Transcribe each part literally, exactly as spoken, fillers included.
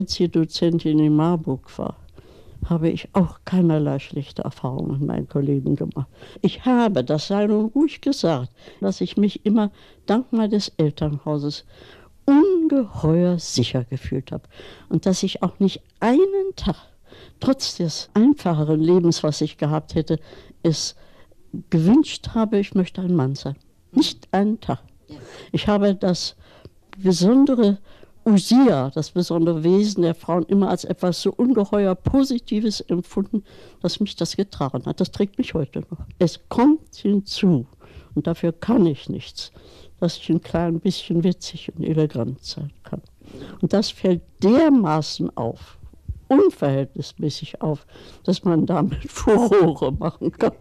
Als ich Dozentin in Marburg war, habe ich auch keinerlei schlechte Erfahrungen mit meinen Kollegen gemacht. Ich habe, das sei nun ruhig gesagt, dass ich mich immer dank meines Elternhauses ungeheuer sicher gefühlt habe und dass ich auch nicht einen Tag, trotz des einfacheren Lebens, was ich gehabt hätte, es gewünscht habe, ich möchte ein Mann sein. Nicht einen Tag. Ich habe das besondere Usia, das besondere Wesen der Frauen, immer als etwas so ungeheuer Positives empfunden, dass mich das getragen hat. Das trägt mich heute noch. Es kommt hinzu, und dafür kann ich nichts, dass ich ein klein bisschen witzig und elegant sein kann. Und das fällt dermaßen auf, unverhältnismäßig auf, dass man damit Furore machen kann.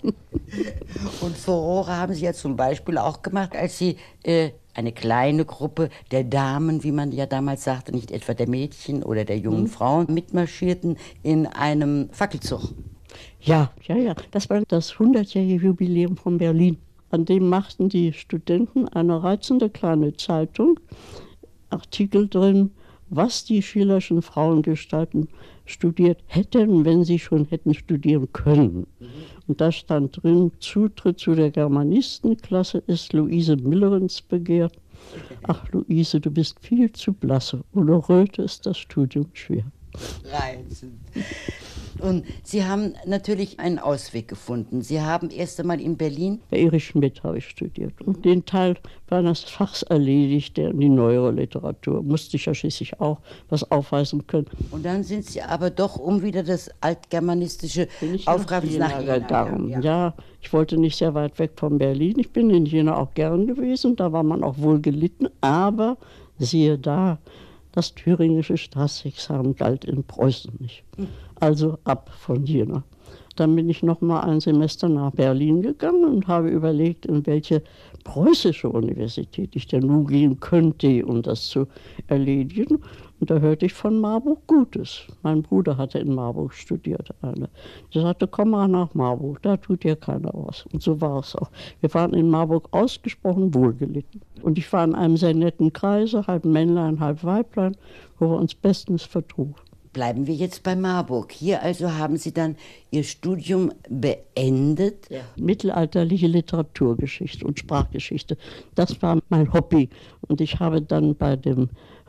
Und Furore haben Sie ja zum Beispiel auch gemacht, als Sie äh, eine kleine Gruppe der Damen, wie man ja damals sagte, nicht etwa der Mädchen oder der jungen mhm. Frauen, mitmarschierten in einem Fackelzug. Ja, ja, ja. Das war das hundertjährige Jubiläum von Berlin. An dem machten die Studenten eine reizende kleine Zeitung, Artikel drin, was die schillerschen Frauengestalten studiert hätten, wenn sie schon hätten studieren können. Mhm. Und da stand drin, Zutritt zu der Germanistenklasse ist Luise Millerens begehrt. Ach, Luise, du bist viel zu blasse. Ohne Röte ist das Studium schwer. Reizend. Und Sie haben natürlich einen Ausweg gefunden. Sie haben erst einmal in Berlin... Bei Erich Schmidt habe ich studiert. Und den Teil meines Fachs erledigt, der die neuere Literatur. Musste ich ja schließlich auch was aufweisen können. Und dann sind Sie aber doch, um wieder das altgermanistische Aufgaben nach Jena gegangen. Ja. ja, ich wollte nicht sehr weit weg von Berlin. Ich bin in Jena auch gern gewesen. Da war man auch wohl gelitten. Aber siehe da, das thüringische Staatsexamen galt in Preußen nicht. Also ab von Jena. Dann bin ich noch mal ein Semester nach Berlin gegangen und habe überlegt, in welche preußische Universität ich denn nun gehen könnte, um das zu erledigen. Und da hörte ich von Marburg Gutes. Mein Bruder hatte in Marburg studiert. Eine. Der sagte, komm mal nach Marburg, da tut dir keiner was. Und so war es auch. Wir waren in Marburg ausgesprochen wohlgelitten. Und ich war in einem sehr netten Kreise, halb Männlein, halb Weiblein, wo wir uns bestens vertrugen. Bleiben wir jetzt bei Marburg. Hier also haben Sie dann Ihr Studium beendet. Ja. Mittelalterliche Literaturgeschichte und Sprachgeschichte. Das war mein Hobby. Und ich habe dann bei dem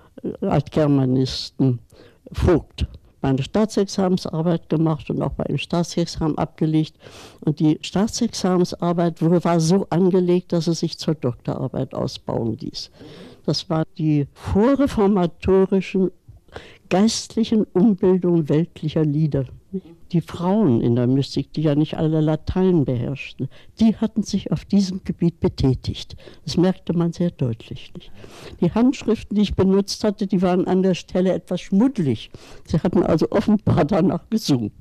Altgermanisten Vogt meine Staatsexamensarbeit gemacht und auch bei dem Staatsexamen abgelegt. Und die Staatsexamensarbeit war so angelegt, dass es sich zur Doktorarbeit ausbauen ließ. Das war die vorreformatorischen geistlichen Umbildung weltlicher Lieder. Die Frauen in der Mystik, die ja nicht alle Latein beherrschten, die hatten sich auf diesem Gebiet betätigt. Das merkte man sehr deutlich. Nicht? Die Handschriften, die ich benutzt hatte, die waren an der Stelle etwas schmuddelig. Sie hatten also offenbar danach gesungen.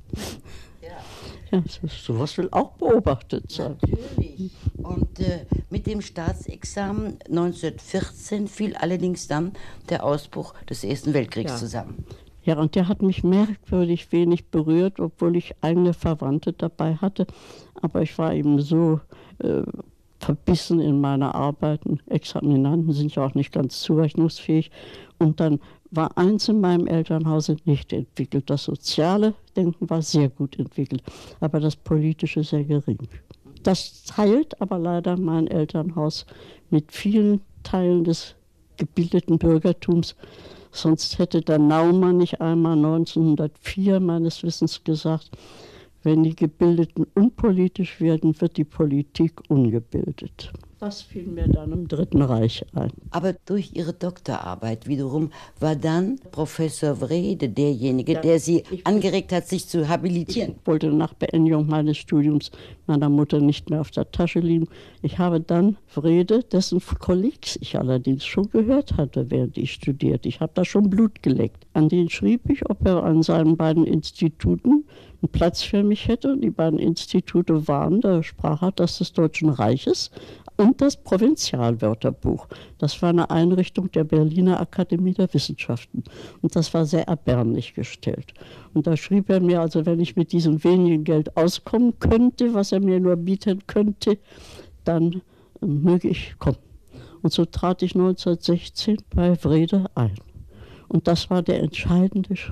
Ja, sowas will auch beobachtet sein. Natürlich. Und äh, mit dem Staatsexamen neunzehnhundertvierzehn fiel allerdings dann der Ausbruch des Ersten Weltkriegs ja. zusammen. Ja, und der hat mich merkwürdig wenig berührt, obwohl ich eigene Verwandte dabei hatte. Aber ich war eben so äh, verbissen in meiner Arbeiten. Examinanten sind ja auch nicht ganz zurechnungsfähig. Und dann war eins in meinem Elternhause nicht entwickelt. Das soziale Denken war sehr gut entwickelt, aber das politische sehr gering. Das teilt aber leider mein Elternhaus mit vielen Teilen des gebildeten Bürgertums. Sonst hätte der Naumann nicht einmal neunzehnhundertvier meines Wissens gesagt, wenn die Gebildeten unpolitisch werden, wird die Politik ungebildet. Das fiel mir dann im Dritten Reich ein. Aber durch Ihre Doktorarbeit wiederum war dann Professor Wrede derjenige, ja, der Sie angeregt hat, sich zu habilitieren. Ich wollte nach Beendigung meines Studiums meiner Mutter nicht mehr auf der Tasche liegen. Ich habe dann Wrede, dessen Kollegs ich allerdings schon gehört hatte, während ich studierte. Ich habe da schon Blut geleckt. An den schrieb ich, ob er an seinen beiden Instituten einen Platz für mich hätte. Die beiden Institute waren der Sprachatlas des Deutschen Reiches und das Provinzialwörterbuch. Das war eine Einrichtung der Berliner Akademie der Wissenschaften. Und das war sehr erbärmlich gestellt. Und da schrieb er mir, also wenn ich mit diesem wenigen Geld auskommen könnte, was er mir nur bieten könnte, dann äh, möge ich kommen. Und so trat ich neunzehnhundertsechzehn bei Wrede ein. Und das war der entscheidende Schritt.